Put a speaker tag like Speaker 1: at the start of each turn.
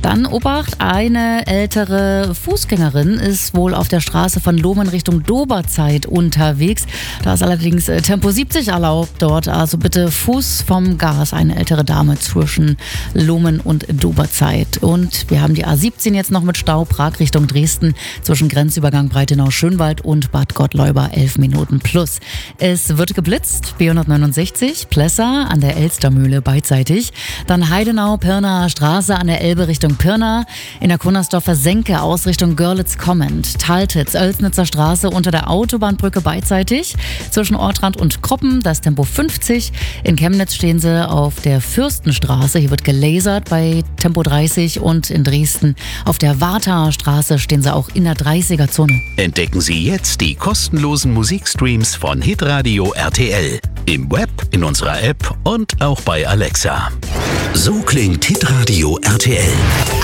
Speaker 1: Dann Obacht, eine ältere Fußgängerin ist wohl auf der Straße von Lohmen Richtung Doberzeit unterwegs. Da ist allerdings Tempo 70 erlaubt dort, also bitte Fuß vom Gas, eine ältere Dame zwischen Lohmen und Doberzeit. Und wir haben die A17 jetzt noch mit Stau, Prag Richtung Dresden, zwischen Grenzübergang Breitenau-Schönwald und Bad Gottleuba 11 Minuten plus. Es wird geblitzt, B169, Plessa an der Elstermühle beidseitig. Dann Heidenau-Pirnaer Straße an der Elbe Richtung Pirna. In der Kunnersdorfer Senke Ausrichtung Görlitz-Kommend. Taltitz, Oelsnitzer Straße unter der Autobahnbrücke beidseitig. Zwischen Ortrand und Kroppen das Tempo 50. In Chemnitz stehen sie auf der Fürstenstraße. Hier wird gelasert bei Tempo 30. Und in Dresden auf der Wartaer Straße stehen sie auch in der 30er-Zone.
Speaker 2: Entdecken Sie jetzt die kostenlosen Musikstreams von Hitradio RTL. Im Web, in unserer App und auch bei Alexa. So klingt Hitradio RTL.